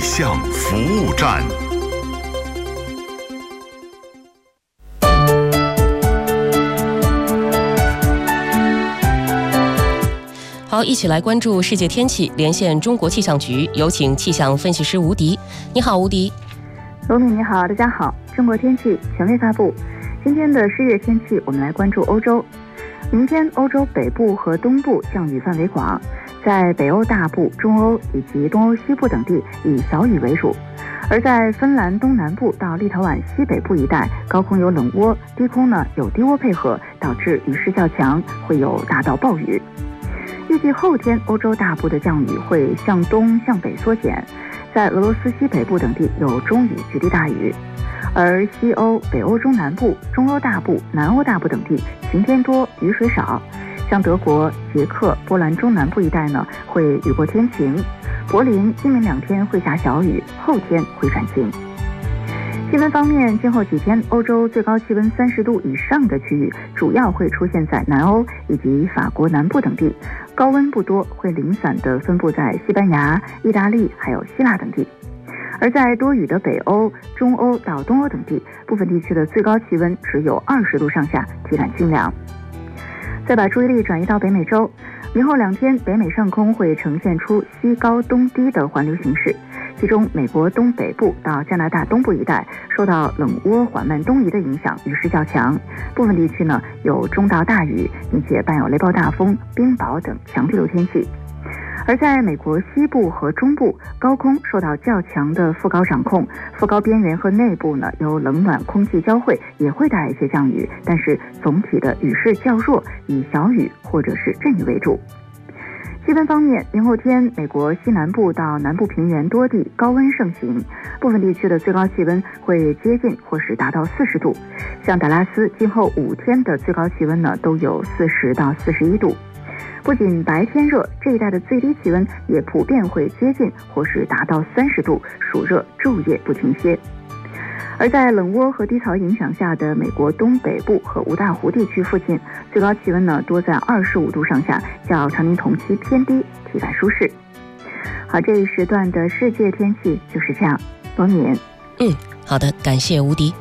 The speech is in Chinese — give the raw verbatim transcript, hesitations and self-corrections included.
象服务站。 好，一起来关注世界天气，连线中国气象局，有请气象分析师吴迪。你好，吴迪。 罗敏你好，大家好。中国天气权威发布，今天的世界天气，我们来关注欧洲。明天欧洲北部和东部降雨范围广，在北欧大部、中欧以及东欧西部等地以小雨为主，而在芬兰东南部到立陶宛西北部一带，高空有冷涡，低空呢有低涡配合，导致雨势较强，会有大到暴雨。预计后天欧洲大部的降雨会向东向北缩减，在俄罗斯西北部等地有中雨局地大雨，而西欧、北欧中南部、中欧大部、南欧大部等地晴天多，雨水少。像德国、捷克、波兰中南部一带呢，会雨过天晴。柏林今明两天会下小雨，后天会转晴。气温方面，今后几天欧洲最高气温三十度以上的区域主要会出现在南欧以及法国南部等地，高温不多，会零散地分布在西班牙、意大利还有希腊等地。而在多雨的北欧、中欧到东欧等地，部分地区的最高气温只有二十度上下，体感清凉。再把注意力转移到北美洲，明后两天北美上空会呈现出西高东低的环流形势，其中美国东北部到加拿大东部一带受到冷涡缓慢东移的影响，雨势较强，部分地区呢有中到大雨，并且伴有雷暴大风、冰雹等强对流天气。而在美国西部和中部，高空受到较强的副高掌控，副高边缘和内部呢由冷暖空气交汇，也会带来一些降雨，但是总体的雨势较弱，以小雨或者是阵雨为主。气温方面，明后天美国西南部到南部平原多地高温盛行，部分地区的最高气温会接近或是达到四十度，像达拉斯今后五天的最高气温呢都有四十到四十一度。不仅白天热，这一带的最低气温也普遍会接近或是达到三十度，暑热昼夜不停歇。而在冷涡和低槽影响下的美国东北部和五大湖地区附近，最高气温呢多在二十五度上下，较常年同期偏低，体感舒适。好，这一时段的世界天气就是这样。罗敏， 嗯，好的，感谢吴迪。